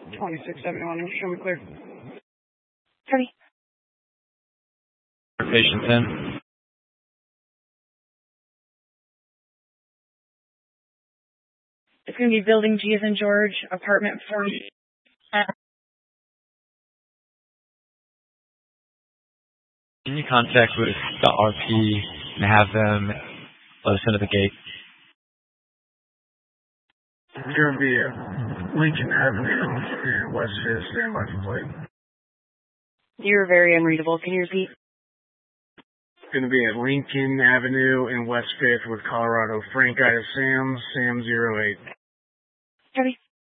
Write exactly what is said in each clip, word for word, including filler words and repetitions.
twenty-six seventy-one, show me clear. Copy. Patient ten. It's going to be building G as in George, apartment forty. Can you contact with the R P and have them let us into the gate? It's going to be at Lincoln Avenue, West Fifth, stand by for plate. You're very unreadable. Can you repeat? It's going to be at Lincoln Avenue and West Fifth with Colorado. Frank I of Sam, Sam zero eight. Copy.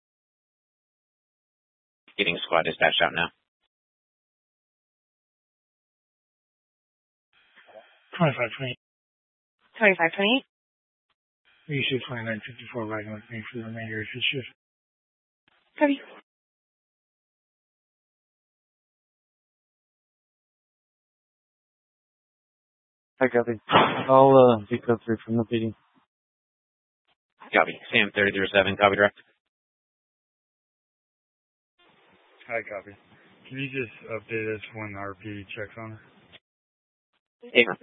Getting squad dispatched out now. twenty-five twenty-eight. twenty-five twenty-eight. You should twenty-nine fifty-four riding with me for the remainder of his shift. Copy. Hi, copy. I'll uh, be code three from the meeting. Copy. Sam thirty zero seven, copy direct. Hi, copy. Can you just update us when the R P checks on her? Abram.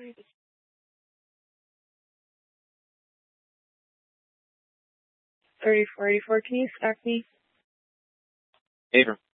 thirty-four eighty-four, can you stack me? Abram.